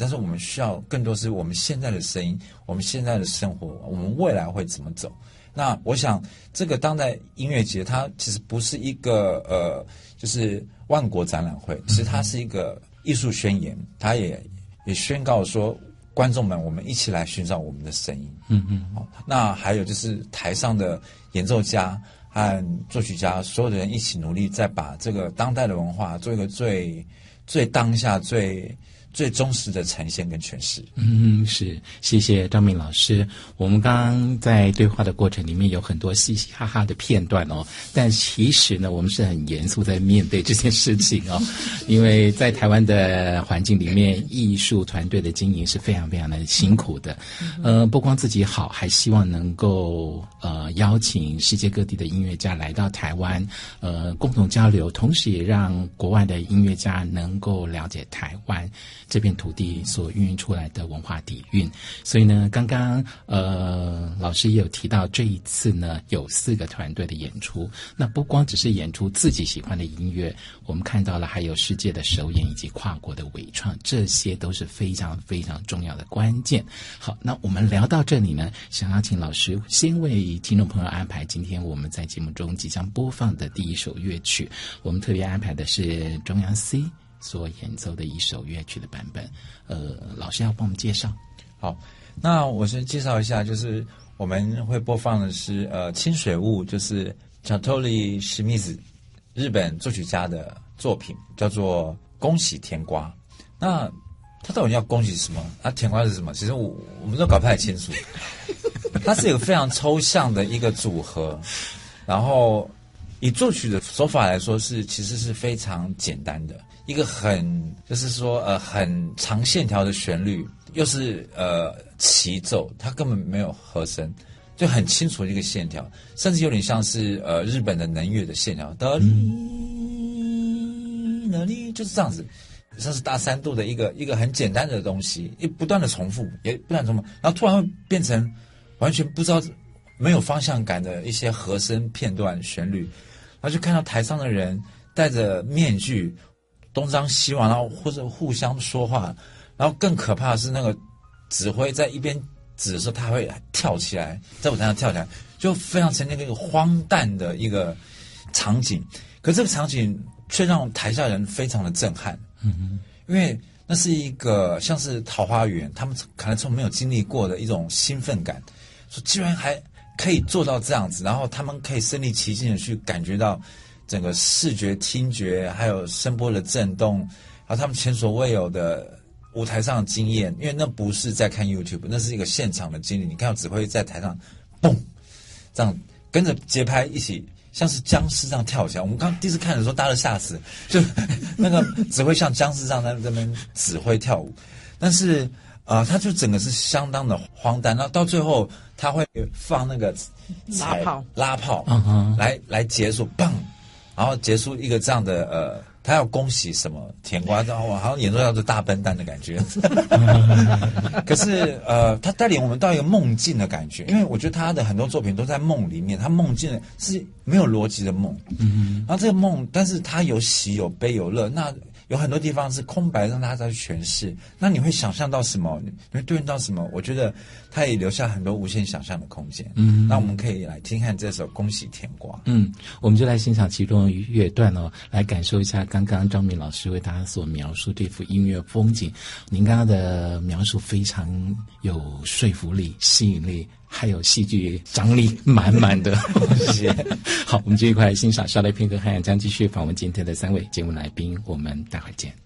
但是我们需要更多是我们现在的声音，我们现在的生活，我们未来会怎么走。那我想这个当代音乐节它其实不是一个就是万国展览会，其实它是一个艺术宣言，它也宣告说观众们我们一起来寻找我们的声音。那还有就是台上的演奏家和作曲家，所有的人一起努力，再把这个当代的文化做一个最当下最忠实的呈现跟诠释。 是，谢谢张明老师。我们刚刚在对话的过程里面有很多嘻嘻哈哈的片段哦，但其实呢，我们是很严肃在面对这件事情哦，因为在台湾的环境里面，艺术团队的经营是非常非常的辛苦的。不光自己好，还希望能够邀请世界各地的音乐家来到台湾，共同交流，同时也让国外的音乐家能够了解台湾这片土地所孕育出来的文化底蕴。所以呢，刚刚老师也有提到，这一次呢有4个团队的演出，那不光只是演出自己喜欢的音乐，我们看到了还有世界的首演以及跨国的委创，这些都是非常非常重要的关键。好，那我们聊到这里呢，想要请老师先为听众朋友安排今天我们在节目中即将播放的第一首乐曲，我们特别安排的是中央 C所演奏的一首乐曲的版本。老师要帮我们介绍。 好，那我先介绍一下，就是我们会播放的是清水雾，就是Satoshi Shimizu 日本作曲家的作品，叫做《恭喜甜瓜》。那他到底要恭喜什么？甜瓜是什么？其实我们都搞不太清楚。它是一个非常抽象的一个组合，然后以作曲的手法来说其实是非常简单的，一个就是说很长线条的旋律，又是齐奏，它根本没有和声，就很清楚的一个线条，甚至有点像是日本的能乐的线条，就是这样子，像是大3度的一个很简单的东西，不断的重复，也不断重复，然后突然会变成完全不知道没有方向感的一些和声片段旋律，然后就看到台上的人戴着面具东张西望，然后或者互相说话，然后更可怕的是那个指挥在一边指的时候，他会跳起来，在舞台上跳起来，就非常呈现一个荒诞的一个场景。可这个场景却让台下人非常的震撼，因为那是一个像是桃花源，他们可能从没有经历过的一种兴奋感，说居然还可以做到这样子，然后他们可以身临其境的去感觉到整个视觉、听觉还有声波的震动，然后他们前所未有的舞台上的经验，因为那不是在看 YouTube， 那是一个现场的经历。你看到指挥在台上蹦这样跟着节拍一起像是僵尸这样跳起来，我们刚第一次看的时候大家都吓死，就那个指挥像僵尸这样在那边指挥跳舞，但是他就整个是相当的荒诞，然后到最后他会放那个拉炮来结束，棒，然后结束一个这样的他要恭喜什么甜瓜，然后好像演奏叫做大笨蛋的感觉。可是他带领我们到一个梦境的感觉，因为我觉得他的很多作品都在梦里面，他梦境的是没有逻辑的梦，然后这个梦，但是他有喜有悲有乐，那有很多地方是空白，让大家去诠释。那你会想象到什么？你会对应到什么？我觉得它也留下很多无限想象的空间。那我们可以来听看这首《恭喜甜瓜》。 我们就来欣赏其中乐段哦，来感受一下刚刚张明老师为大家所描述这幅音乐风景。您刚刚的描述非常有说服力、吸引力，还有戏剧张力满满的。谢谢。好，我们就一块来欣赏。稍待片刻，汉阳将继续访问今天的3位节目来宾，我们待会儿见。